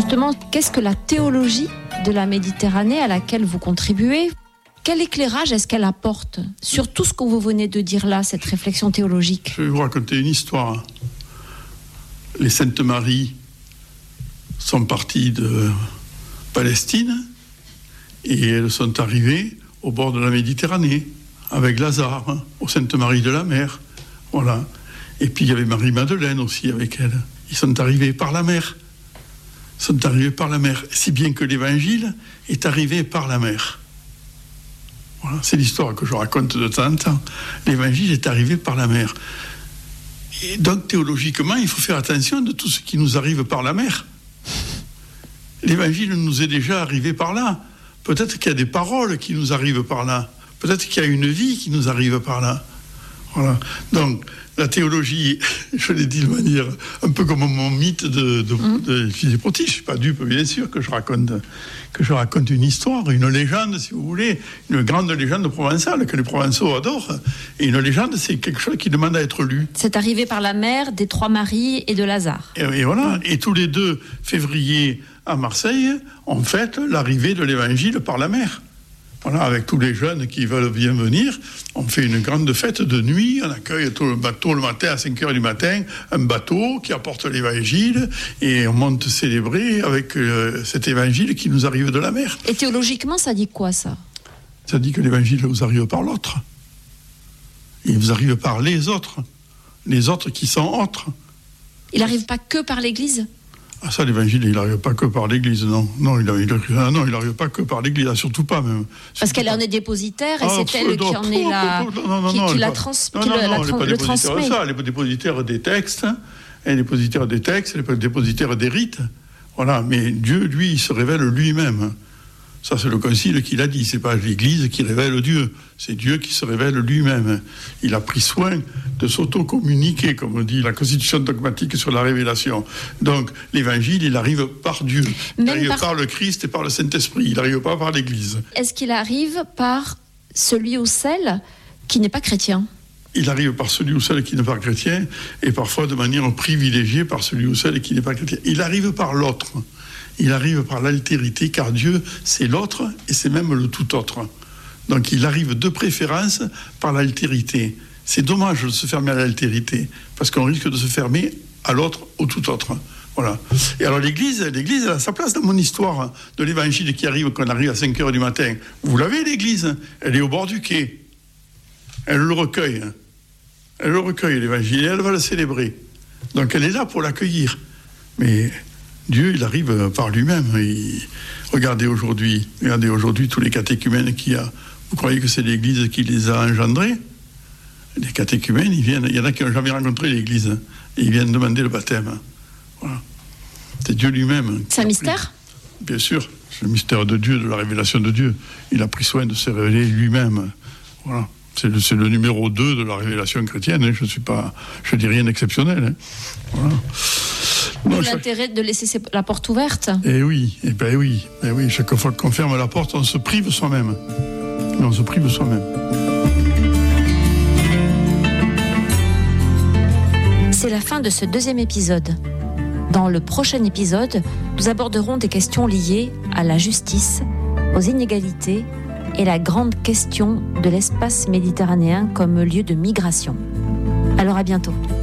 Justement, qu'est-ce que la théologie de la Méditerranée à laquelle vous contribuez ? Quel éclairage est-ce qu'elle apporte sur tout ce que vous venez de dire là, cette réflexion théologique ? Je vais vous raconter une histoire. Les Saintes Maries sont parties de Palestine et elles sont arrivées au bord de la Méditerranée avec Lazare, aux Saintes Maries de la Mer. Voilà. Et puis il y avait Marie-Madeleine aussi avec elles. Ils sont arrivés par la mer. Ils sont arrivés par la mer, si bien que l'Évangile est arrivé par la mer. Voilà, c'est l'histoire que je raconte de temps en temps. L'Évangile est arrivé par la mer. Et donc, théologiquement, il faut faire attention de tout ce qui nous arrive par la mer. L'Évangile nous est déjà arrivé par là. Peut-être qu'il y a des paroles qui nous arrivent par là. Peut-être qu'il y a une vie qui nous arrive par là. Voilà. Donc, la théologie, je l'ai dit de manière un peu comme mon mythe de Philippotis. Je ne suis pas dupe, bien sûr, que je raconte une histoire, une légende, si vous voulez, une grande légende provençale que les Provençaux adorent. Et une légende, c'est quelque chose qui demande à être lu. C'est arrivé par la mer des Trois Maries et de Lazare. Et voilà. Et tous les 2 février à Marseille, on fête l'arrivée de l'Évangile par la mer. Voilà, avec tous les jeunes qui veulent bien venir, on fait une grande fête de nuit, on accueille tout le bateau le matin à 5h du matin, un bateau qui apporte l'évangile, et on monte célébrer avec cet évangile qui nous arrive de la mer. Et théologiquement, ça dit quoi, ça ? Ça dit que l'évangile vous arrive par l'autre. Il vous arrive par les autres qui sont autres. Il n'arrive pas que par l'Église ? Ah ça, l'évangile, il n'arrive pas que par l'Église, non. Non, il n'arrive pas que par l'Église, surtout pas même. Parce qu'elle en est dépositaire et c'est elle qui en est qui la transmet. Elle est dépositaire des textes, elle est dépositaire des textes, elle est dépositaire des rites. Voilà, mais Dieu, lui, il se révèle lui-même. Ça, c'est le Concile qui l'a dit. C'est pas l'Église qui révèle Dieu. C'est Dieu qui se révèle lui-même. Il a pris soin de s'auto-communiquer, comme dit la Constitution dogmatique sur la révélation. Donc, l'Évangile, il arrive par Dieu. Il arrive par le Christ et par le Saint-Esprit. Il n'arrive pas par l'Église. Est-ce qu'il arrive par celui ou celle qui n'est pas chrétien ? Il arrive par celui ou celle qui n'est pas chrétien, et parfois de manière privilégiée par celui ou celle qui n'est pas chrétien. Il arrive par l'autre. Il arrive par l'altérité, car Dieu, c'est l'autre et c'est même le tout autre. Donc il arrive de préférence par l'altérité. C'est dommage de se fermer à l'altérité, parce qu'on risque de se fermer à l'autre, au tout autre. Voilà. Et alors l'Église, elle a sa place dans mon histoire de l'Évangile qui arrive quand on arrive à 5h du matin. Vous l'avez, l'Église ? Elle est au bord du quai. Elle le recueille. Elle le recueille, l'Évangile, et elle va le célébrer. Donc elle est là pour l'accueillir. Mais Dieu, il arrive par lui-même. Regardez aujourd'hui tous les catéchumènes qu'il y a. Vous croyez que c'est l'Église qui les a engendrés ? Les catéchumènes, il y en a qui n'ont jamais rencontré l'Église. Et ils viennent demander le baptême. Voilà. C'est Dieu lui-même. C'est un mystère ? Bien sûr, c'est le mystère de Dieu, de la révélation de Dieu. Il a pris soin de se révéler lui-même. Voilà. C'est le numéro 2 de la révélation chrétienne. Je dis rien d'exceptionnel. Voilà. Donc, l'intérêt de laisser la porte ouverte. Eh oui. Chaque fois qu'on ferme la porte, on se prive soi-même. C'est la fin de ce 2e épisode. Dans le prochain épisode, nous aborderons des questions liées à la justice, aux inégalités et la grande question de l'espace méditerranéen comme lieu de migration. Alors à bientôt.